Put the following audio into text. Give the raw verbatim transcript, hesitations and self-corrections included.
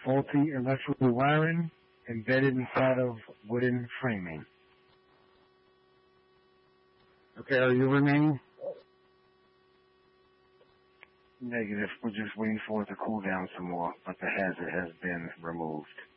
Faulty electrical wiring embedded inside of wooden framing. Okay, are you remaining? Negative. We're just waiting for it to cool down some more, but the hazard has been removed.